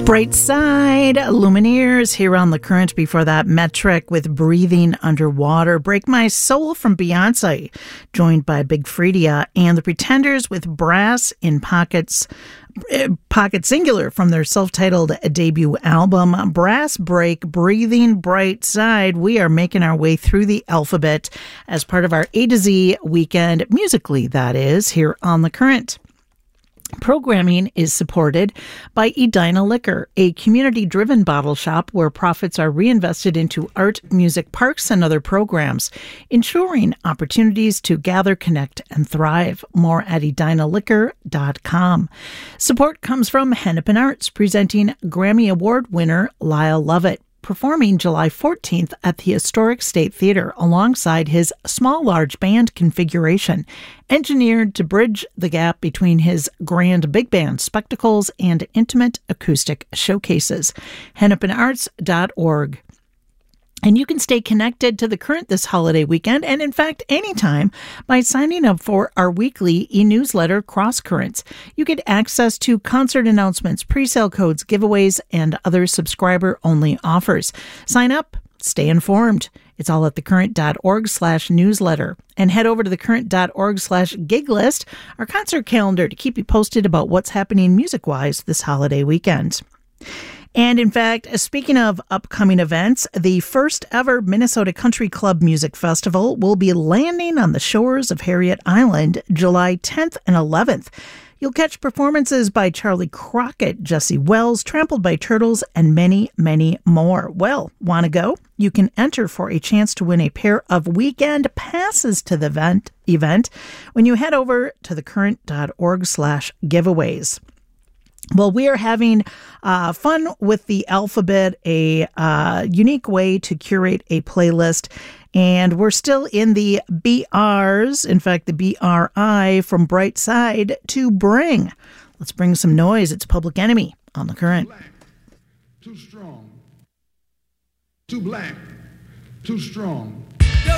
Bright Side, Lumineers here on The Current. Before that, Metric with Breathing Underwater. Break My Soul from Beyonce, joined by Big Freedia, and The Pretenders with Brass in Pockets, Pocket Singular from their self-titled debut album. Brass Break, Breathing Bright Side. We are making our way through the alphabet as part of our A to Z weekend, musically that is, here on The Current. Programming is supported by Edina Liquor, a community-driven bottle shop where profits are reinvested into art, music, parks, and other programs, ensuring opportunities to gather, connect, and thrive. More at edinaliquor.com. Support comes from Hennepin Arts, presenting Grammy Award winner Lyle Lovett, performing July 14th at the Historic State Theater alongside his small large band configuration, engineered to bridge the gap between his grand big band spectacles and intimate acoustic showcases. hennepinarts.org. And you can stay connected to The Current this holiday weekend, and in fact, anytime, by signing up for our weekly e-newsletter, Cross Currents. You get access to concert announcements, pre-sale codes, giveaways, and other subscriber-only offers. Sign up, stay informed. It's all at thecurrent.org/newsletter. And head over to thecurrent.org/gig list, our concert calendar, to keep you posted about what's happening music-wise this holiday weekend. And in fact, speaking of upcoming events, the first ever Minnesota Country Club Music Festival will be landing on the shores of Harriet Island July 10th and 11th. You'll catch performances by Charlie Crockett, Jesse Wells, Trampled by Turtles, and many, many more. Well, want to go? You can enter for a chance to win a pair of weekend passes to the event when you head over to thecurrent.org/giveaways. Well, we are having fun with the alphabet, a unique way to curate a playlist. And we're still in the BRs, in fact, the BRI from Bright Side to Bring. Let's bring some noise. It's Public Enemy on The Current. Black, too strong. Too black, too strong.